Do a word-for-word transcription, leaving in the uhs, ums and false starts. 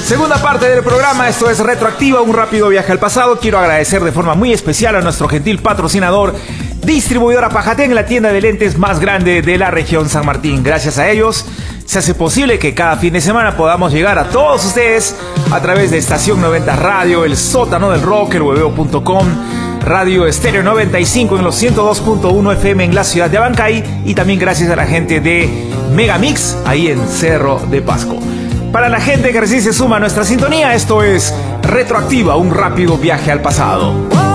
Segunda parte del programa, esto es Retroactiva, un rápido viaje al pasado. Quiero agradecer de forma muy especial a nuestro gentil patrocinador, Distribuidora Pajatén, la tienda de lentes más grande de la región San Martín. Gracias a ellos se hace posible que cada fin de semana podamos llegar a todos ustedes a través de Estación noventa Radio, El Sótano del Rock, el hueveo punto com, Radio Estéreo noventa y cinco en los ciento dos punto uno F M en la ciudad de Abancay, y también gracias a la gente de Megamix ahí en Cerro de Pasco. Para la gente que recién se suma a nuestra sintonía, esto es Retroactiva, un rápido viaje al pasado.